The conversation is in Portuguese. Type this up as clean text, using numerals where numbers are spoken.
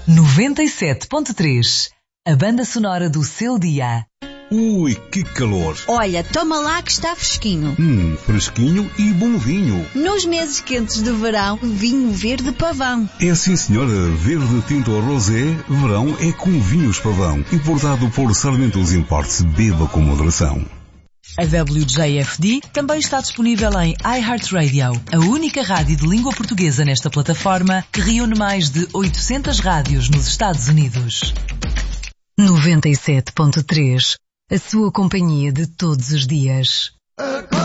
97.3, a banda sonora do seu dia. Ui, que calor! Olha, toma lá que está fresquinho. Fresquinho e bom vinho. Nos meses quentes de verão, vinho verde pavão. É sim, senhora. Verde tinto rosé, verão é com vinhos pavão. Importado por Sarmentos Imports. Beba com moderação. A WJFD também está disponível em iHeartRadio, a única rádio de língua portuguesa nesta plataforma que reúne mais de 800 rádios nos Estados Unidos. 97.3, a sua companhia de todos os dias.